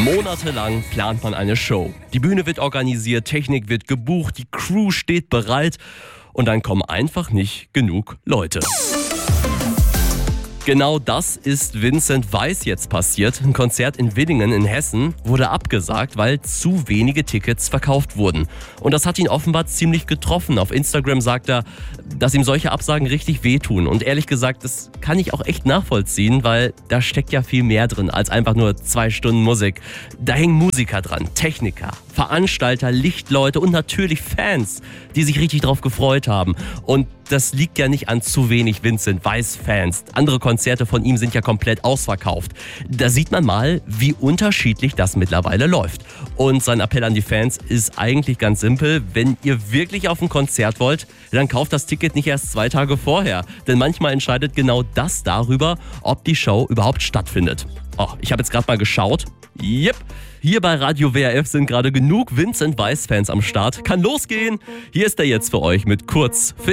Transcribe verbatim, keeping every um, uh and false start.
Monatelang plant man eine Show. Die Bühne wird organisiert, Technik wird gebucht, die Crew steht bereit und dann kommen einfach nicht genug Leute. Genau das ist Vincent Weiss jetzt passiert. Ein Konzert in Willingen in Hessen wurde abgesagt, weil zu wenige Tickets verkauft wurden. Und das hat ihn offenbar ziemlich getroffen. Auf Instagram sagt er, dass ihm solche Absagen richtig wehtun. Und ehrlich gesagt, das kann ich auch echt nachvollziehen, weil da steckt ja viel mehr drin als einfach nur zwei Stunden Musik. Da hängen Musiker dran, Techniker, Veranstalter, Lichtleute und natürlich Fans, die sich richtig drauf gefreut haben. Und das liegt ja nicht an zu wenig Vincent Weiss-Fans. Andere Konzerte von ihm sind ja komplett ausverkauft. Da sieht man mal, wie unterschiedlich das mittlerweile läuft. Und sein Appell an die Fans ist eigentlich ganz simpel. Wenn ihr wirklich auf ein Konzert wollt, dann kauft das Ticket nicht erst zwei Tage vorher. Denn manchmal entscheidet genau das darüber, ob die Show überhaupt stattfindet. Oh, ich habe jetzt gerade mal geschaut. Yep. Hier bei Radio W R F sind gerade genug Vincent Weiss-Fans am Start. Kann losgehen. Hier ist er jetzt für euch mit Kurz für